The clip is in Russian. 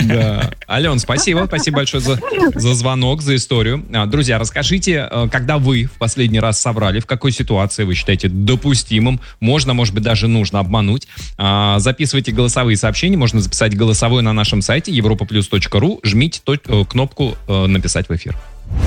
Да. Ален, спасибо большое за звонок, за историю. Друзья, расскажите, когда вы в последний раз соврали, в какой ситуации вы считаете допустимым, можно, может быть, даже нужно обмануть. Записывайте голосовые сообщения, можно записать голосовое на нашем сайте europaplus.ru, жмите кнопку «Написать в эфир».